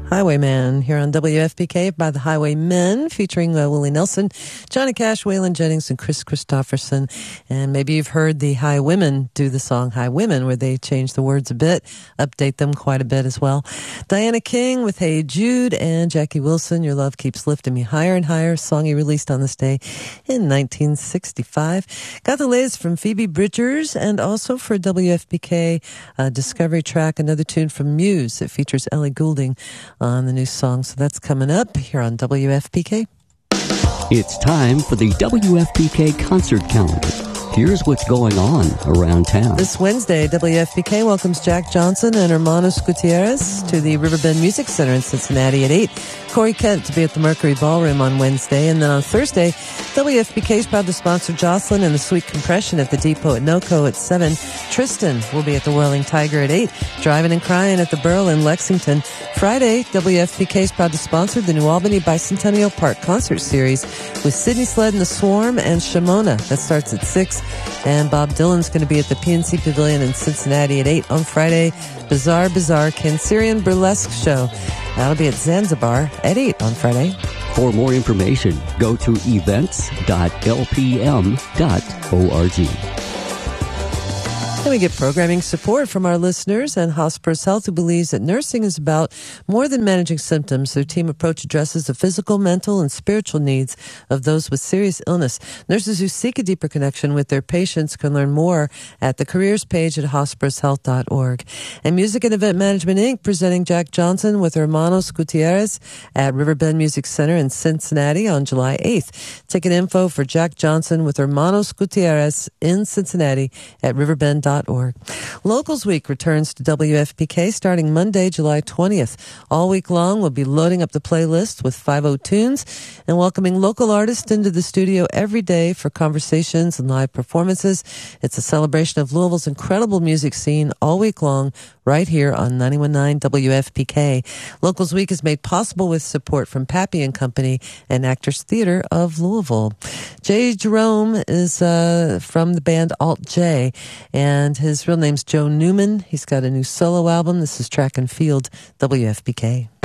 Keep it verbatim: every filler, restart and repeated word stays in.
Highwayman here on W F P K by the Highwaymen, featuring uh, Willie Nelson, Johnny Cash, Waylon Jennings, and Chris Christopherson. And maybe you've heard the Highwomen do the song Highwomen, where they change the words a bit, update them quite a bit as well. Diana King with Hey Jude, and Jackie Wilson, Your Love Keeps Lifting Me Higher and Higher, a song he released on this day in nineteen sixty-five. Got the latest from Phoebe Bridgers, and also for W F P K uh, Discovery track, another tune from Muse. It features Ellie Goulding on the new song. So that's coming up here on W F P K. It's time for the W F P K concert calendar. Here's what's going on around town. This Wednesday, W F P K welcomes Jack Johnson and Hermanos Gutierrez to the Riverbend Music Center in Cincinnati at eight. Corey Kent to be at the Mercury Ballroom on Wednesday. And then on Thursday, W F P K is proud to sponsor Jocelyn and the Sweet Compression at the Depot at NoCo at seven. Tristan will be at the Whirling Tiger at eight. Driving and Crying at the Burl in Lexington. Friday, W F P K is proud to sponsor the New Albany Bicentennial Park Concert Series with Sidney Sled and the Swarm and Shimona. That starts at six. And Bob Dylan's going to be at the P N C Pavilion in Cincinnati at eight on Friday. Bizarre, Bizarre Cancerian Burlesque Show. That'll be at Zanzibar at eight on Friday. For more information, go to events dot l p m dot org. And we get programming support from our listeners and Hospice Health, who believes that nursing is about more than managing symptoms. Their team approach addresses the physical, mental, and spiritual needs of those with serious illness. Nurses who seek a deeper connection with their patients can learn more at the careers page at hospice health dot org. And Music and Event Management, Incorporated presenting Jack Johnson with Hermanos Gutierrez at Riverbend Music Center in Cincinnati on July eighth. Ticket info for Jack Johnson with Hermanos Gutierrez in Cincinnati at riverbend dot org. Locals Week returns to W F P K starting Monday, July twentieth. All week long, we'll be loading up the playlist with fifty tunes and welcoming local artists into the studio every day for conversations and live performances. It's a celebration of Louisville's incredible music scene all week long, right here on ninety-one point nine W F P K. Locals Week is made possible with support from Pappy and Company and Actors Theater of Louisville. Jay Jerome is uh, from the band Alt J, and his real name's Joe Newman. He's got a new solo album. This is Track and Field, W F P K.